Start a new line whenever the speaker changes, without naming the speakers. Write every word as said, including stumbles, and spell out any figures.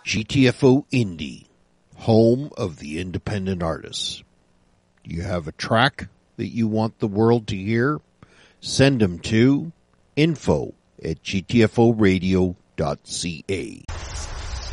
G T F O Indie, home of the independent artists. Do you have a track that you want the world to hear? Send them to info at g t f o radio dot c a.